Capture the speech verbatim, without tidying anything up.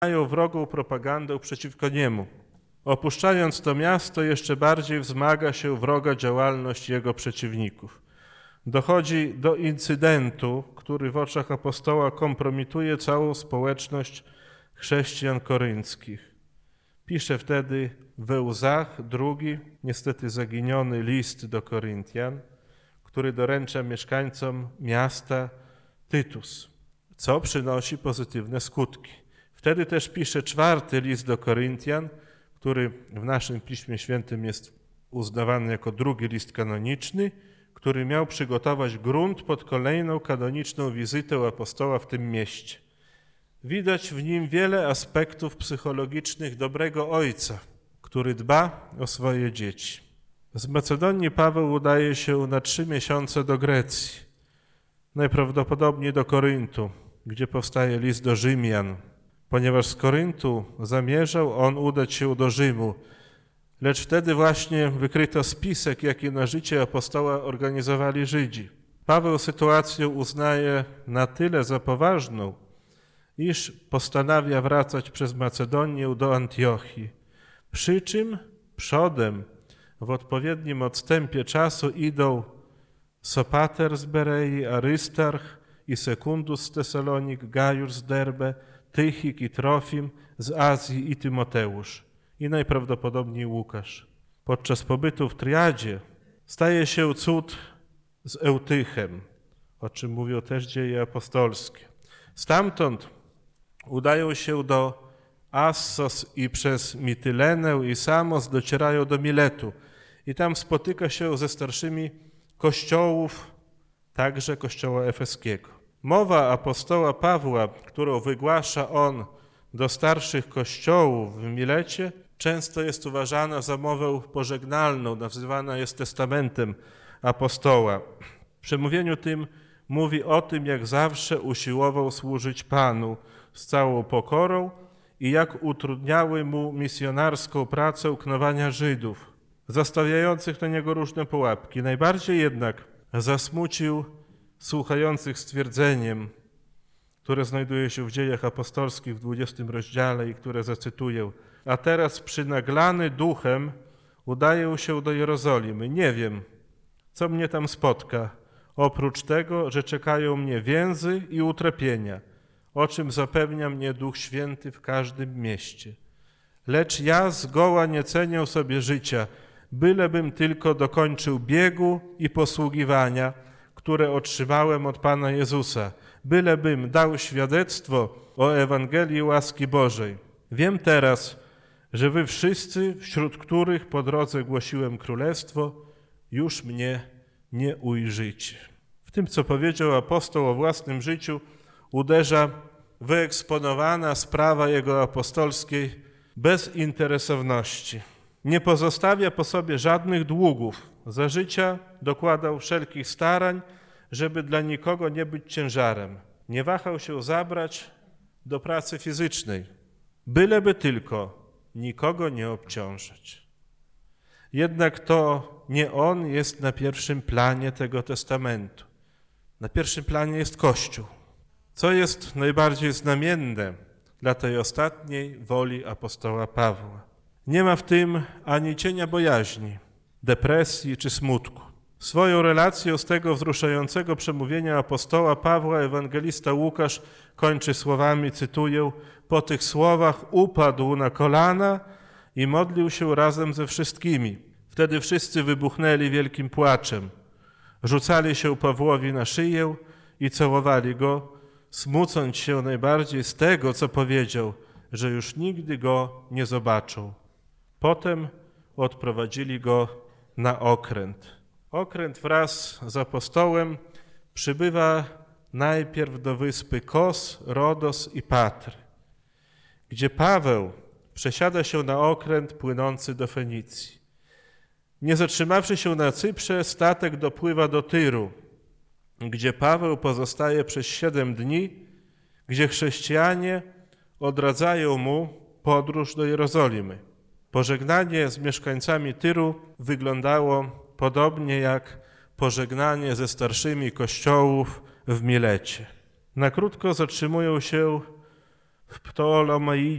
mają wrogą propagandę przeciwko niemu. Opuszczając to miasto, jeszcze bardziej wzmaga się wroga działalność jego przeciwników. Dochodzi do incydentu, który w oczach apostoła kompromituje całą społeczność chrześcijan korynckich. Pisze wtedy we łzach drugi, niestety zaginiony list do Koryntian, który doręcza mieszkańcom miasta Tytus, co przynosi pozytywne skutki. Wtedy też pisze czwarty list do Koryntian, który w naszym Piśmie Świętym jest uznawany jako drugi list kanoniczny, który miał przygotować grunt pod kolejną kanoniczną wizytę apostoła w tym mieście. Widać w nim wiele aspektów psychologicznych dobrego ojca, który dba o swoje dzieci. Z Macedonii Paweł udaje się na trzy miesiące do Grecji, najprawdopodobniej do Koryntu, gdzie powstaje list do Rzymian, ponieważ z Koryntu zamierzał on udać się do Rzymu, lecz wtedy właśnie wykryto spisek, jaki na życie apostoła organizowali Żydzi. Paweł sytuację uznaje na tyle za poważną, iż postanawia wracać przez Macedonię do Antiochii. Przy czym przodem w odpowiednim odstępie czasu idą Sopater z Berei, Arystarch i Sekundus z Tesalonik, Gajusz z Derbe, Tychik i Trofim z Azji i Tymoteusz i najprawdopodobniej Łukasz. Podczas pobytu w Triadzie staje się cud z Eutychem, o czym mówią też dzieje apostolskie. Stamtąd udają się do Assos i przez Mitylenę i Samos docierają do Miletu i tam spotyka się ze starszymi kościołów, także kościoła efeskiego. Mowa apostoła Pawła, którą wygłasza on do starszych kościołów w Milecie, często jest uważana za mowę pożegnalną, nazywana jest testamentem apostoła. W przemówieniu tym mówi o tym, jak zawsze usiłował służyć Panu z całą pokorą i jak utrudniały mu misjonarską pracę knowania Żydów, zastawiających na niego różne pułapki. Najbardziej jednak zasmucił słuchających stwierdzeniem, które znajduje się w Dziejach Apostolskich w dwudziestym rozdziale i które zacytuję. A teraz przynaglany duchem udaję się do Jerozolimy. Nie wiem, co mnie tam spotka, oprócz tego, że czekają mnie więzy i utrapienia, o czym zapewnia mnie Duch Święty w każdym mieście. Lecz ja zgoła nie cenię sobie życia, bylebym tylko dokończył biegu i posługiwania, które otrzymałem od Pana Jezusa, bylebym dał świadectwo o Ewangelii łaski Bożej. Wiem teraz, że wy wszyscy, wśród których po drodze głosiłem królestwo, już mnie nie ujrzycie. W tym, co powiedział apostoł o własnym życiu, uderza wyeksponowana sprawa jego apostolskiej bezinteresowności. Nie pozostawia po sobie żadnych długów. Za życia dokładał wszelkich starań, żeby dla nikogo nie być ciężarem. Nie wahał się zabrać do pracy fizycznej, byleby tylko nikogo nie obciążać. Jednak to nie on jest na pierwszym planie tego testamentu. Na pierwszym planie jest Kościół, co jest najbardziej znamienne dla tej ostatniej woli apostoła Pawła. Nie ma w tym ani cienia bojaźni, depresji czy smutku. Swoją relację z tego wzruszającego przemówienia apostoła Pawła ewangelista Łukasz kończy słowami, cytuję, po tych słowach upadł na kolana i modlił się razem ze wszystkimi. Wtedy wszyscy wybuchnęli wielkim płaczem. Rzucali się Pawłowi na szyję i całowali go, smucąc się najbardziej z tego, co powiedział, że już nigdy go nie zobaczą. Potem odprowadzili go na okręt. Okręt wraz z apostołem przybywa najpierw do wyspy Kos, Rodos i Patry, gdzie Paweł przesiada się na okręt płynący do Fenicji. Nie zatrzymawszy się na Cyprze, statek dopływa do Tyru, gdzie Paweł pozostaje przez siedem dni, gdzie chrześcijanie odradzają mu podróż do Jerozolimy. Pożegnanie z mieszkańcami Tyru wyglądało podobnie jak pożegnanie ze starszymi kościołów w Milecie. Na krótko zatrzymują się w Ptolemaidzie,